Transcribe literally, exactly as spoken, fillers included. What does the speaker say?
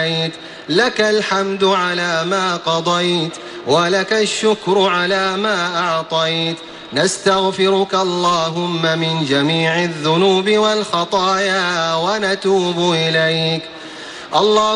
لك الحمد على ما قضيت ولك الشكر على ما أعطيت. نستغفرك اللهم من جميع الذنوب والخطايا ونتوب إليك. الله